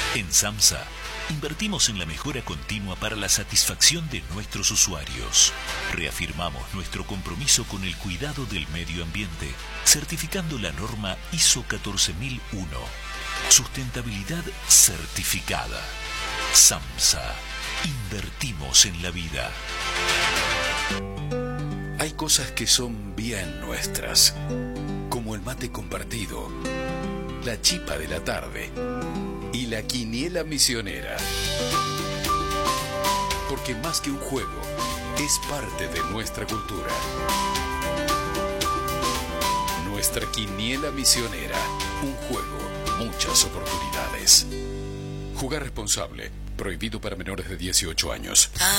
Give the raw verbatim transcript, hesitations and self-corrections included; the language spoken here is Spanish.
En SAMSA, invertimos en la mejora continua para la satisfacción de nuestros usuarios. Reafirmamos nuestro compromiso con el cuidado del medio ambiente, certificando la norma I S O catorce mil uno. Sustentabilidad certificada. SAMSA. Invertimos en la vida. Hay cosas que son bien nuestras, como el mate compartido, la chipa de la tarde y la quiniela misionera. Porque más que un juego, es parte de nuestra cultura. Nuestra quiniela misionera, un juego, muchas oportunidades. Jugar responsable, prohibido para menores de dieciocho años.